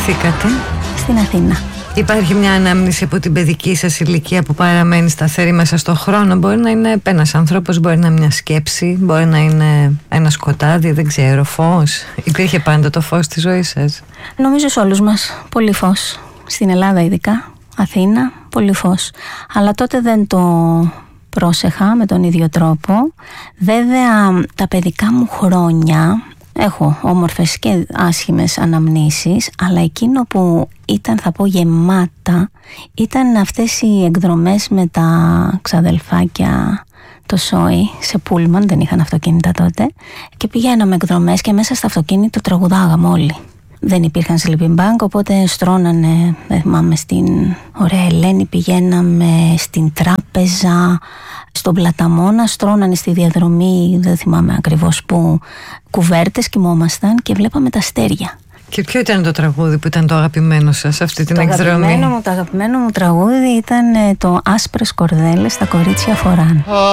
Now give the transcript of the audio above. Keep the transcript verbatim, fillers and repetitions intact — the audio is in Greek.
γεννηθήκατε? Στην Αθήνα. Υπάρχει μια ανάμνηση από την παιδική σας ηλικία που παραμένει σταθερή μέσα στον χρόνο? Μπορεί να είναι ένας άνθρωπος, μπορεί να είναι μια σκέψη, μπορεί να είναι ένα σκοτάδι, δεν ξέρω, φως. Υπήρχε πάντα το φως στη ζωή σας? Νομίζω σε όλους μας. Πολύ φως. Στην Ελλάδα ειδικά, Αθήνα, πολύ φως. Αλλά τότε δεν το πρόσεχα με τον ίδιο τρόπο. Βέβαια τα παιδικά μου χρόνια, έχω όμορφες και άσχημες αναμνήσεις, αλλά εκείνο που ήταν, θα πω, γεμάτα, ήταν αυτές οι εκδρομές με τα ξαδελφάκια, το σόι, σε πούλμαν, δεν είχαν αυτοκίνητα τότε, και πηγαίναμε εκδρομές και μέσα στο αυτοκίνητο τραγουδάγαμε όλοι. Δεν υπήρχαν sleeping bag, οπότε στρώνανε, δεν θυμάμαι, στην Ωραία Ελένη, πηγαίναμε στην Τράπεζα, στον Πλαταμόνα, στρώνανε στη διαδρομή, δεν θυμάμαι ακριβώς πού, κουβέρτες, κοιμόμασταν και βλέπαμε τα αστέρια. Και ποιο ήταν το τραγούδι που ήταν το αγαπημένο σας αυτή την το εκδρομή? Αγαπημένο μου, το αγαπημένο μου τραγούδι ήταν το «Άσπρες κορδέλες τα κορίτσια φοράν».